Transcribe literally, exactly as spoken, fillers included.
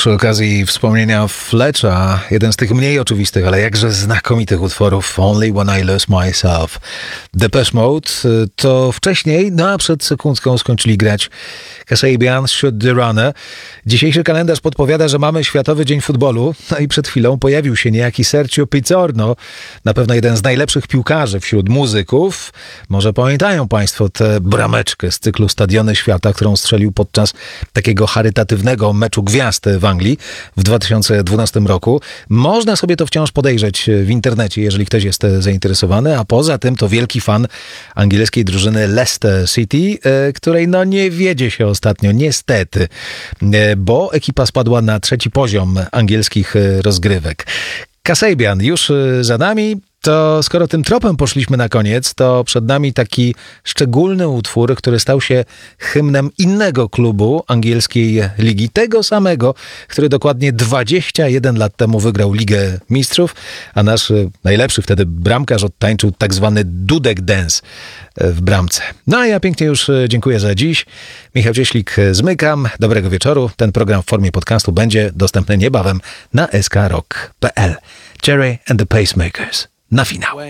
Przy okazji wspomnienia Fletcha, jeden z tych mniej oczywistych, ale jakże znakomitych utworów Only When I Lose Myself. Depeche Mode to wcześniej, no a przed sekundką skończyli grać Kasabian, Shoot the Runner. Dzisiejszy kalendarz podpowiada, że mamy Światowy Dzień Futbolu, no i przed chwilą pojawił się niejaki Sergio Pizzorno, na pewno jeden z najlepszych piłkarzy wśród muzyków. Może pamiętają Państwo tę brameczkę z cyklu Stadiony Świata, którą strzelił podczas takiego charytatywnego meczu gwiazd w Anglii w dwa tysiące dwunastym roku. Można sobie to wciąż podejrzeć w internecie, jeżeli ktoś jest zainteresowany, a poza tym to wielki fan angielskiej drużyny Leicester City, której no nie wiedzie się ostatnio, niestety, bo ekipa spadła na trzeci poziom angielskich rozgrywek. Kasabian już za nami. To skoro tym tropem poszliśmy na koniec, to przed nami taki szczególny utwór, który stał się hymnem innego klubu angielskiej ligi, tego samego, który dokładnie dwadzieścia jeden lat temu wygrał Ligę Mistrzów, a nasz najlepszy wtedy bramkarz odtańczył tak zwany dudek dance w bramce. No a ja pięknie już dziękuję za dziś. Michał Cieślik, zmykam. Dobrego wieczoru. Ten program w formie podcastu będzie dostępny niebawem na s k rock kropka p l. Cherry and the Pacemakers. Na finał.